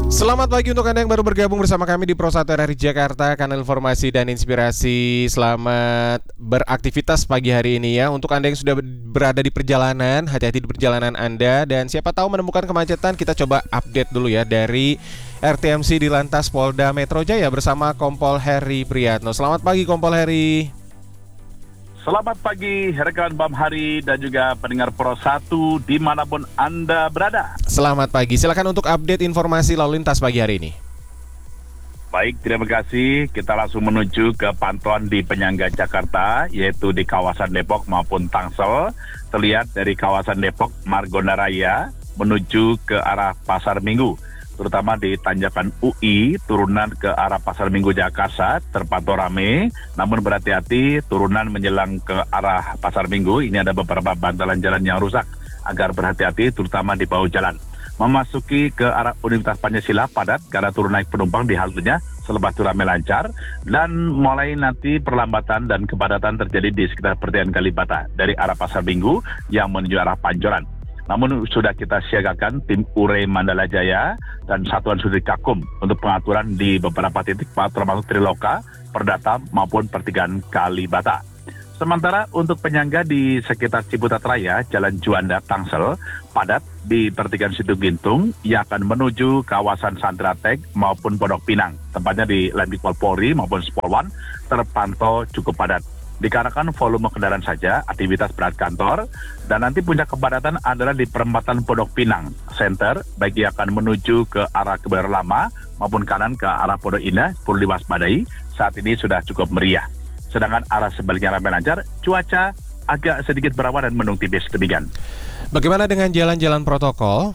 Selamat pagi untuk Anda yang baru bergabung bersama kami di Pro 1 RRI Jakarta, kanal informasi dan inspirasi. Selamat beraktivitas pagi hari ini ya. Untuk Anda yang sudah berada di perjalanan, hati-hati di perjalanan Anda. Dan siapa tahu menemukan kemacetan, kita coba update dulu ya dari RTMC di Lantas Polda Metro Jaya bersama Kompol Heri Priyatno. Selamat pagi Kompol Heri. Selamat pagi rekan Bam Hari dan juga pendengar Pro 1 dimanapun Anda berada. Selamat pagi, silakan untuk update informasi lalu lintas pagi hari ini. Baik, terima kasih. Kita langsung menuju ke pantauan di penyangga Jakarta, yaitu di kawasan Depok maupun Tangsel. Terlihat dari kawasan Depok, Margonda Raya menuju ke arah Pasar Minggu, terutama di Tanjakan UI, turunan ke arah Pasar Minggu Jakarta terpantau ramai, namun berhati-hati turunan menjelang ke arah Pasar Minggu, ini ada beberapa bantalan jalan yang rusak, agar berhati-hati terutama di bahu jalan. Memasuki ke arah Universitas Pancasila padat karena turun naik penumpang di haltenya, selepas itu ramai lancar, dan mulai nanti perlambatan dan kepadatan terjadi di sekitar pertigaan Kalibata dari arah Pasar Minggu yang menuju arah Pancoran. Namun sudah kita siagakan tim URE Mandala Jaya dan Satuan Sudut Kakum untuk pengaturan di beberapa titik termasuk Triloka, Perdata maupun pertigaan Kalibata. Sementara untuk penyangga di sekitar Ciputat Raya, Jalan Juanda Tangsel, padat di pertigaan Situ Gintung yang akan menuju kawasan Sandratek maupun Pondok Pinang. Tempatnya di Lanbikpol Polri maupun Spolwan terpantau cukup padat. Dikarenakan volume kendaraan saja, aktivitas berat kantor, dan nanti puncak kepadatan adalah di perempatan Pondok Pinang Center, baik yang akan menuju ke arah Kebayoran Lama maupun kanan ke arah Pondok Indah, perlu diwaspadai, saat ini sudah cukup meriah. Sedangkan arah sebaliknya ramai lancar, cuaca agak sedikit berawan dan mendung tipis, demikian. Bagaimana dengan jalan-jalan protokol?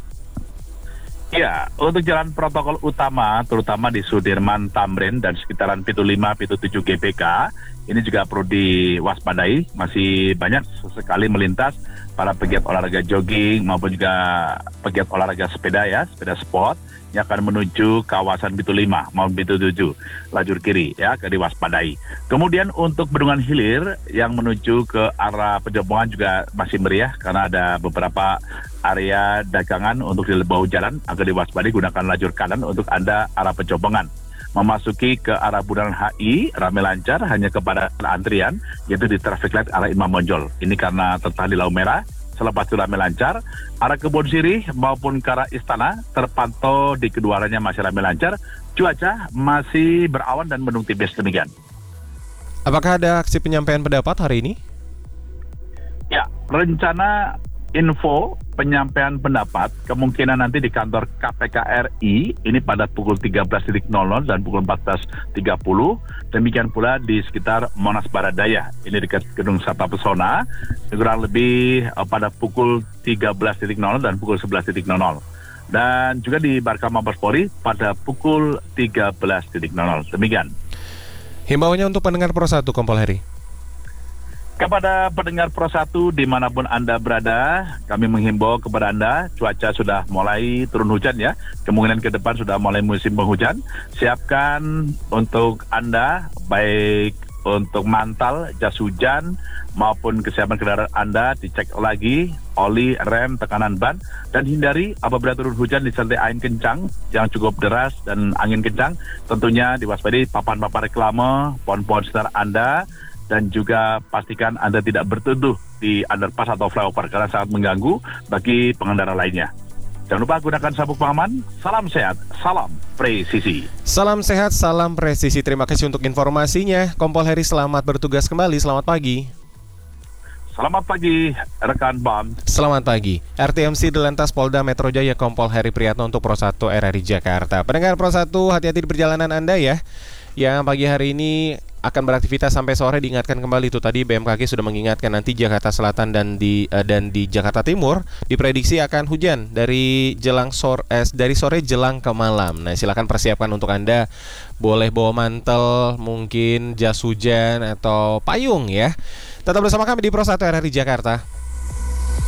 Ya, untuk jalan protokol utama, terutama di Sudirman, Tamrin, dan sekitaran Pitu 5, Pitu 7 GBK, ini juga perlu diwaspadai, masih banyak sekali melintas para pegiat olahraga jogging maupun juga pegiat olahraga sepeda ya, sepeda sport, yang akan menuju kawasan Pitu 5 maupun Pitu 7, lajur kiri ya, akan diwaspadai. Kemudian untuk Bendungan Hilir yang menuju ke arah Pejombongan juga masih meriah karena ada beberapa area dagangan untuk di bahu jalan, agar diwaspadai, gunakan lajur kanan untuk Anda arah Pejombongan. Memasuki ke arah Bundaran HI, ramai lancar hanya kepada antrian, yaitu di traffic light arah Imam Bonjol. Ini karena tertahan di lampu merah, selepas itu ramai lancar. Arah Kebon Sirih maupun ke arah Istana, terpantau di kedua arahnya masih ramai lancar. Cuaca masih berawan dan mendung tipis, demikian. Apakah ada aksi penyampaian pendapat hari ini? Ya, rencana info penyampaian pendapat kemungkinan nanti di kantor KPK RI ini pada pukul 13.00 dan pukul 14.30. Demikian pula di sekitar Monas Baradaya, ini dekat Gedung Sabta Pesona, kurang lebih pada pukul 13.00 dan pukul 11.00. Dan juga di Barka Mabes Polri pada pukul 13.00. Demikian. Himbauannya untuk pendengar Pro 1, Kompol Heri. Kepada pendengar Pro 1 dimanapun Anda berada, kami menghimbau kepada Anda, cuaca sudah mulai turun hujan ya, kemungkinan ke depan sudah mulai musim penghujan. Siapkan untuk Anda, baik untuk mantel, jas hujan, maupun kesiapan kendaraan Anda, dicek lagi, oli, rem, tekanan ban, dan hindari apabila turun hujan disertai angin kencang, yang cukup deras dan angin kencang, tentunya diwaspadai papan-papan reklame, pohon-pohon sekitar Anda, dan juga pastikan Anda tidak berteduh di underpass atau flyover karena sangat mengganggu bagi pengendara lainnya. Jangan lupa gunakan sabuk pengaman. Salam sehat, salam presisi. Salam sehat, salam presisi. Terima kasih untuk informasinya. Kompol Heri, selamat bertugas kembali. Selamat pagi. Selamat pagi, rekan BAM. Selamat pagi. RTMC di Lantas Polda Metro Jaya, Kompol Heri Priyatno untuk Pro 1 RRI Jakarta. Pendengar Pro 1, hati-hati di perjalanan Anda ya. Yang pagi hari ini akan beraktivitas sampai sore, diingatkan kembali itu tadi BMKG sudah mengingatkan nanti Jakarta Selatan dan di Jakarta Timur diprediksi akan hujan dari sore jelang ke malam. Nah, silakan persiapkan untuk Anda, boleh bawa mantel, mungkin jas hujan atau payung ya. Tetap bersama kami di Pro 1 RRI Jakarta.